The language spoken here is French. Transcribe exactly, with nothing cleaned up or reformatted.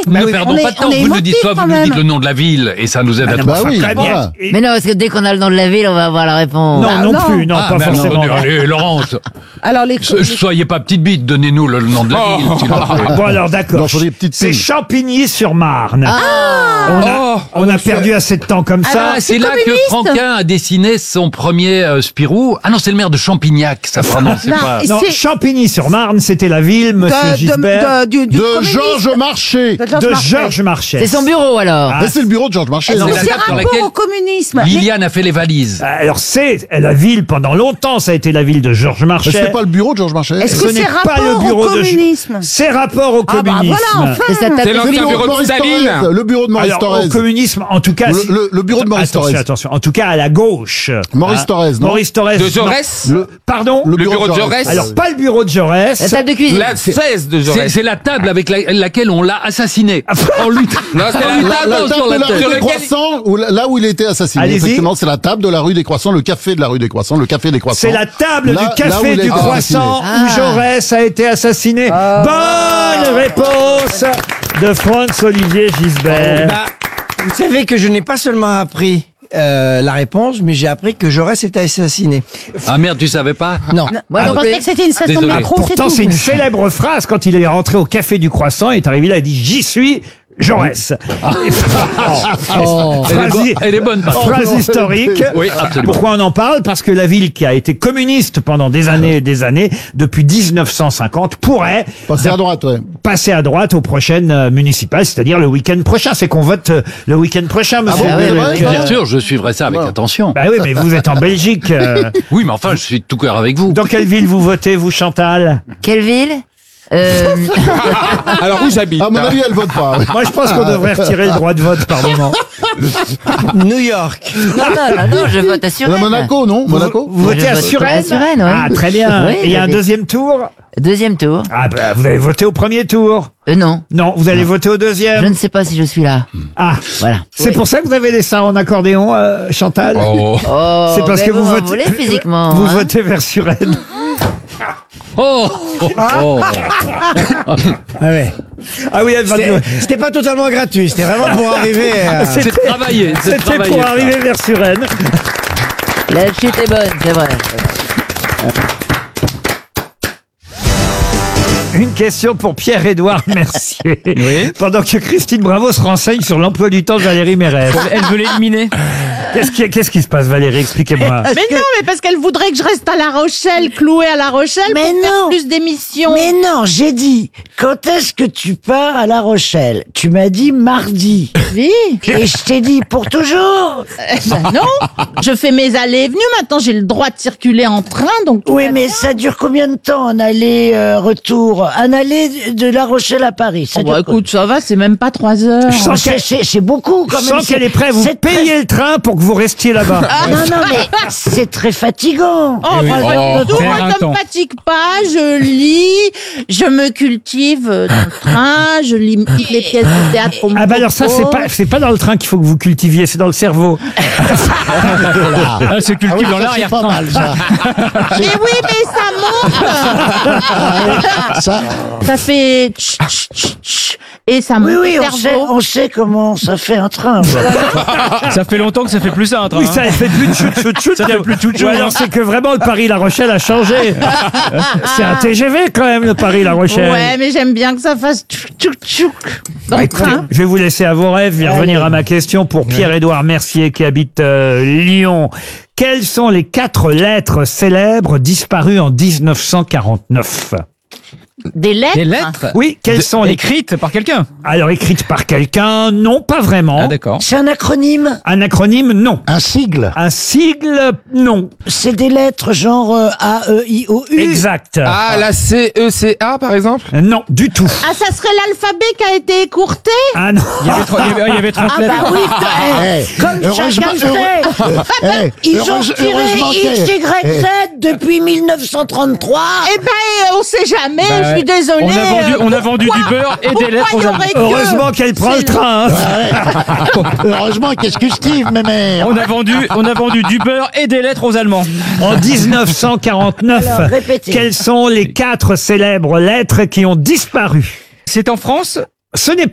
Bah ne oui, perdons on pas est- de temps. on est Vous nous dites émotif, soit vous quand nous dites même. le nom de la ville et ça nous aide Ah, à non, tout. bah oui, Très bien. voilà. Et- Mais non, parce que dès qu'on a le nom de la ville, on va avoir la réponse. Non, Ah, non, non. plus, non, Ah, pas mais forcément. attendez, allez, Laurence, Alors, les, so- soyez pas petite bite, donnez-nous le nom de la Oh. ville. s'il vous plaît. Bon alors d'accord. Non, faut des petites C'est piles. Champigny-sur-Marne. Ah. on a, Oh. on a perdu assez de temps comme ça. Ah, c'est là que communiste. Franquin a dessiné son premier euh, Spirou. Ah non, c'est le maire de Champignac, ça prononce Non, pas. et Non, c'est- Champigny-sur-Marne, c'était la ville, monsieur de, Gisbert, de, de, du, du De communisme. Georges Marchais. De Georges de Marchais. Georges Marchais. C'est son bureau alors. Ah, Mais c'est le bureau de Georges Marchais. Est-ce non que la c'est table dans rapport laquelle au communisme? Liliane a fait les valises. Alors c'est la ville, pendant longtemps, ça a été la ville de Georges Mais Marchais. c'était pas le bureau de Georges Marchais. Est-ce Ce que n'est c'est pas rapport le bureau au de communisme? C'est rapport au Ah bah communisme. voilà, enfin. C'est sa C'est table. Le l'ancien bureau bureau de de Maurice Staline. Thorez. Le bureau de Maurice Alors, au Thorez. communisme, en tout cas... Le, si- le- le bureau de Maurice attention, Thorez. attention. En tout cas, à la gauche. Maurice Hein. Thorez, non Maurice Thorez. De non. Jaurès. Le, Pardon le Le bureau de Jaurès. Alors, pas le bureau de La Jaurès. table de cuisine. La seize de C'est Jaurès. c'est la table avec la- laquelle on l'a assassiné. En lui, Non, c'est en la lui La, table la tapant table sur de la la tête. rue Sur des lequel- Croissants, où- là où il a été assassiné. Allez-y. Effectivement, c'est la table de la rue des Croissants, le café de la rue des Croissants, le café des Croissants. C'est la table Là- du là où café il a du été croissant assassiné. où Jaurès a été assassiné. Bonne réponse de Franz-Olivier Gisbert. Bah, vous savez que je n'ai pas seulement appris euh, la réponse, mais j'ai appris que Jaurès était assassiné. Ah merde, tu savais pas Non. Moi Je non pensais plus. que c'était une station Désolé. de métro, c'est Pourtant, tout. c'est une célèbre phrase quand il est rentré au café du croissant. Il est arrivé là, il a dit « J'y suis, Jaurès ». elle, est bo- elle est bonne, par contre. Phrase historique. Oui, absolument. Pourquoi on en parle? Parce que la ville qui a été communiste pendant des années et des années, depuis dix-neuf cent cinquante, pourrait Passé à droite, ouais. passer à droite aux prochaines euh, municipales, c'est-à-dire le week-end prochain. C'est qu'on vote euh, le week-end prochain, monsieur. bon, Ah oui, c'est oui, vrai, oui. ça Bien sûr, je suivrai ça avec attention. Bah oui, mais vous êtes en Belgique. euh. Oui, mais enfin, je suis de tout cœur avec vous. Dans quelle ville vous votez, vous, Chantal? Quelle ville euh, Alors où j'habite À mon avis, elle vote pas. Moi, je pense qu'on devrait retirer le droit de vote par moment. New York. Non, non, non, non, je vote à À Suresnes. Monaco, non Monaco Vous votez Je à vote Suresnes? à Suresnes, oui. Ah, très bien. Oui, Et il y a un j'avais- deuxième tour? Deuxième tour. Ah, bah, vous avez voté au premier tour. Euh, non. Non, vous allez voter au Je deuxième. ne sais pas si je suis là. Ah, Voilà. c'est pour ça que vous avez les seins en accordéon, euh, Chantal? Oh. Oh, C'est parce mais que vous, m'en votez, voulez physiquement. vous hein. votez vers Suresnes. Oh, oh, oh. Ah ouais. Ah oui, elle va C'était c'était pas totalement gratuit, c'était vraiment pour arriver à... C'est travaillé, c'est C'était travaillé. pour ça. arriver vers Suresnes. La chute est bonne, c'est vrai. Une question pour Pierre-Édouard Mercier. Pendant que Christine Bravo se renseigne sur l'emploi du temps de Valérie Mérès. Elle veut l'éliminer. Qu'est-ce qui, qu'est-ce qui se passe, Valérie? Expliquez-moi. Mais non, mais parce qu'elle voudrait que je reste à La Rochelle, clouée à La Rochelle, Mais pour faire non. plus d'émissions. Mais non, j'ai dit, quand est-ce que tu pars à La Rochelle? Tu m'as dit mardi. Oui. Et je t'ai dit pour toujours. Eh ben non, je fais mes allées et venues. Maintenant, j'ai le droit de circuler en train, donc. tout Oui, va mais bien. ça dure combien de temps en aller-retour? Un aller de La Rochelle à Paris. Ça Oh, dure bah, écoute, ça va, c'est même pas trois heures. Je sens C'est- qu'elle- C'est c'est beaucoup quand Je même. sens qu'elle C'est- est prête à vous c'est très- payer le train pour que vous restiez là-bas. Non, non, mais c'est très fatigant. Oh, bah, Oh, pas du tout, faire moi, un ça temps. me fatigue pas, je lis, je me cultive euh, dans le train, je lis toutes les pièces de théâtre qu'on me Ah bah alors ça, c'est propose. pas, c'est pas dans le train qu'il faut que vous cultiviez, c'est dans le cerveau. Elle se cultive dans l'arrière-train. Mais oui, mais ça monte. Ça, Ça fait tch, tch, tch, tch, et ça monte Oui, oui, au on sait, cerveau. on sait comment ça fait un train. Ça fait longtemps que ça fait plus ça un train. Oui, hein. ça elle fait plus de chut chut chut. Ça fait plus de chut chut, Ou alors hein. c'est que vraiment le Paris-La Rochelle a changé. C'est un T G V quand même, le Paris-La Rochelle. Ouais, mais j'aime bien que ça fasse tchouk tchouk tchouk dans le Écoutez, train. je vais vous laisser à vos rêves et revenir à ma question pour Pierre-Édouard Mercier qui habite euh, Lyon. Quelles sont les quatre lettres célèbres disparues en dix-neuf cent quarante-neuf? Des lettres. Des lettres Oui, quelles sont les... écrites par quelqu'un. Alors, écrites par quelqu'un? Non, pas vraiment. Ah d'accord. C'est un acronyme. Un acronyme? Non. un sigle. Un sigle? Non. C'est des lettres genre euh, A, E, I, O, U. Exact. Ah, la C E C A par exemple. Non, du tout. Ah, ça serait l'alphabet qui a été écourté. Ah non. Il y avait, tro- il y avait, il y avait trente Ah lettres. bah oui, eh, Eh, comme heureusement- chacun le sait. Eh, Ils ont heureuse- tiré heureusement X, qu'elle- Y, Z depuis mille neuf cent trente-trois. Eh ben, on sait jamais. Bah je ouais. suis désolée. On a vendu, on a Euh, vendu pourquoi- du beurre et des pourquoi lettres il aux y Allemands. aurait que- Heureusement qu'elle prend le c'est train. hein. Heureusement, qu'est-ce que Steve, mes mères? On a vendu, on a vendu du beurre et des lettres aux Allemands. En dix-neuf cent quarante-neuf, Alors, répétez. quelles sont les quatre célèbres lettres qui ont disparu? C'est en France. Ce n'est